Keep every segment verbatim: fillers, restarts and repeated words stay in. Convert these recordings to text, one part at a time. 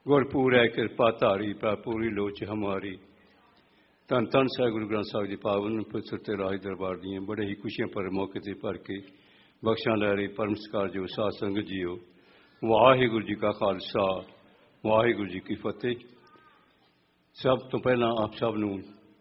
गुरपुर है कृपा धारी पूरी लोच हमारी धन धन साहिब गुरु ग्रंथ साहिब की पावन पवित्र राज दरबार दियाँ बड़े ही खुशियां पर मौके से भर के बख्शा लै रही परम सत्कार जो साध संगत जीओ वाहिगुरू जी का खालसा वाहिगुरू जी की फतेह। सब तो पहला आप सब नूं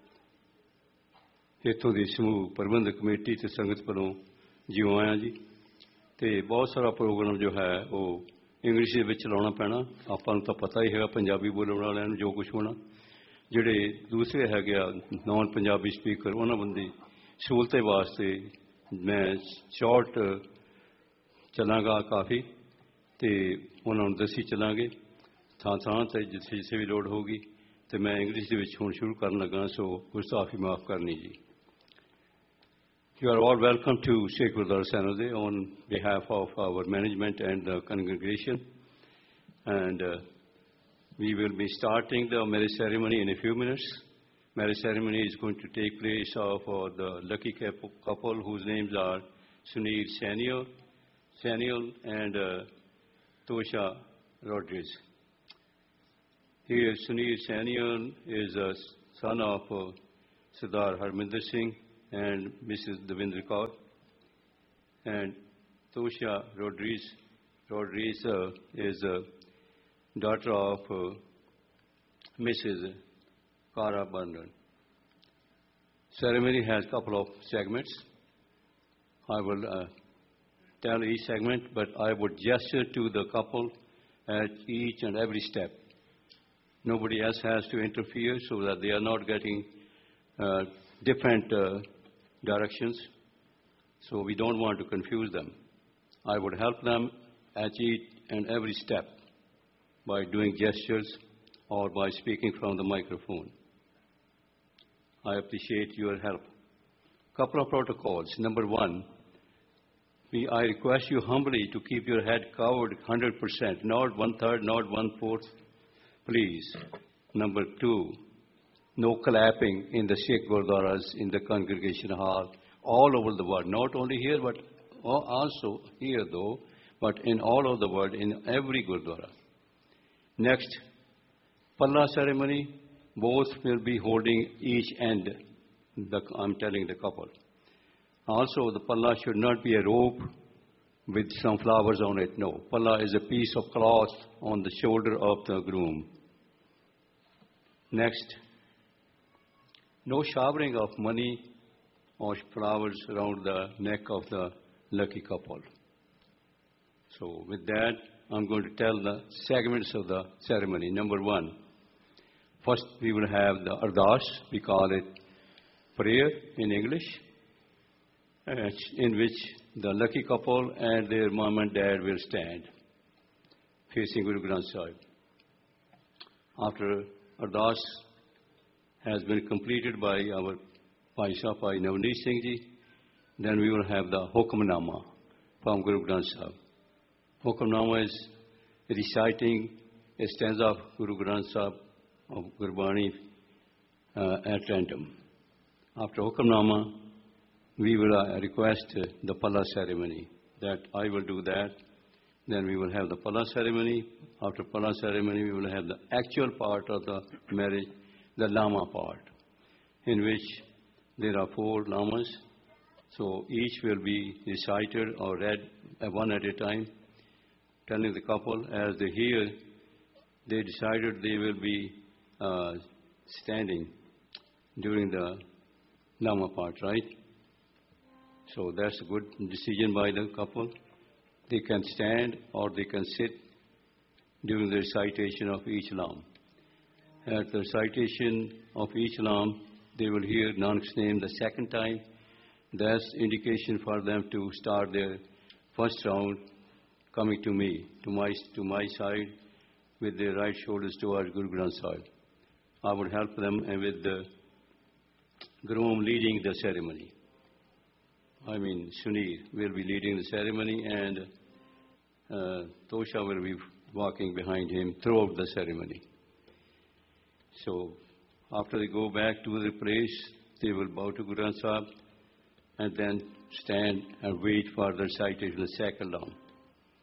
इत्थों की समूह प्रबंधक कमेटी ते संगत वालों जिओ आया जी। तो बहुत सारा प्रोग्राम जो है वो इंग्लिश के चलाना पैना आपां तो पता ही है पंजाबी बोलने वाले जो कुछ होना जिहड़े दूसरे है नॉन पंजाबी स्पीकर उन्होंने बंदी सहूलत वास्ते मैं शॉर्ट चलांगा काफ़ी तो उन्होंने दसी चलांगे थां थां ते जिथे जिथे भी लोड़ होगी तो मैं इंग्लिश के हुण शुरू कर लगा सो गुस्ताखी माफ़ करनी जी। You are all welcome to Sheikh Gurudwara Sanode on behalf of our management and the congregation. And uh, we will be starting the marriage ceremony in a few minutes. Marriage ceremony is going to take place for the lucky couple whose names are Sunil Samuel, Samuel and uh, Tosha Rodriguez. Here, Sunil Samuel is a son of uh, Sardar Harminder Singh and Missus Devendra Kaur, and Tosha Rodriguez, Rodriguez uh, is a daughter of uh, Missus Kara Bandhan. Ceremony has a couple of segments. I will uh, tell each segment, but I would gesture to the couple at each and every step. Nobody else has to interfere so that they are not getting uh, different uh, directions, so we don't want to confuse them. I would help them at each and every step by doing gestures or by speaking from the microphone. I appreciate your help. Couple of protocols. Number one, we, I request you humbly to keep your head covered one hundred percent, not one-third, not one-fourth, please. Number two, no clapping in the Sikh Gurdwaras in the congregation hall all over the world, not only here but also here though, but in all over the world, in every Gurdwara. Next, Palla ceremony, both will be holding each end, the, I'm telling the couple. Also, the Palla should not be a rope with some flowers on it, no. Palla is a piece of cloth on the shoulder of the groom. Next, no showering of money or flowers around the neck of the lucky couple. So with that, I'm going to tell the segments of the ceremony. Number one, first we will have the ardas, we call it prayer in English, in which the lucky couple and their mom and dad will stand, facing Guru Granth Sahib. After ardas has been completed by our Bhai Sahib, Bhai Navneet Singh Ji, then we will have the Hukamnama from Guru Granth Sahib. Hukamnama is reciting a stanza of Guru Granth Sahib of Gurbani uh, at random. After Hukamnama, we will uh, request uh, the Palla ceremony. That I will do that. Then we will have the Palla ceremony. After Palla ceremony, we will have the actual part of the marriage, the Lama part, in which there are four Lamas. So each will be recited or read one at a time, telling the couple as they hear, they decided they will be uh, standing during the Lama part, right? So that's a good decision by the couple. They can stand or they can sit during the recitation of each Lam. At the recitation of each Lam, they will hear Nanak's name the second time. That's indication for them to start their first round coming to me, to my, to my side, with their right shoulders towards Guru Granth Sahib. I would help them with the groom leading the ceremony. I mean, Sunil will be leading the ceremony and uh, Tosha will be walking behind him throughout the ceremony. So, after they go back to their place, they will bow to Guru Granth Sahib and then stand and wait for the recitation of the second Lam.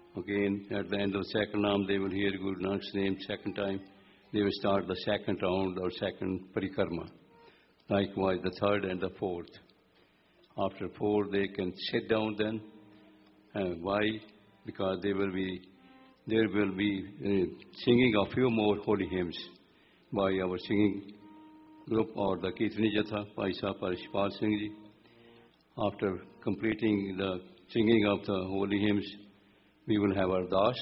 Again, at the end of the second Nam, they will hear Guru Nanak's name second time. They will start the second round or second parikrama. Likewise, the third and the fourth. After four, they can sit down then. Uh, why? Because they will be, there will be uh, singing a few more holy hymns by our singing group or the Kirtani Jatha, Bhai Sahib Parishpal Singh Ji. After completing the singing of the holy hymns, we will have Ardas.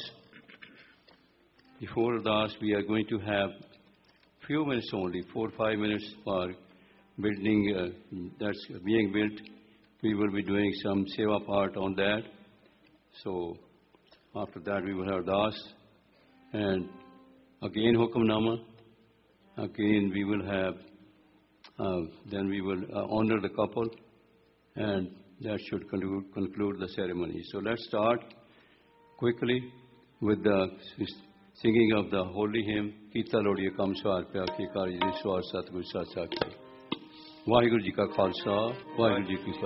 Before Ardas, we are going to have few minutes only, four or five minutes for building, uh, that's being built. We will be doing some seva part on that. So after that, we will have Ardas. And again, Hukamnama. Again, we will have, uh, then we will uh, honor the couple. And that should conclude, conclude the ceremony. So let's start quickly with the singing of the holy hymn, Kita Lodiya Kam Swar Pya Ki Karji Swar Satguru Satsakhi. Vaheguru Ji Ka Khalsa, Vaheguru Ji Ki Fateh.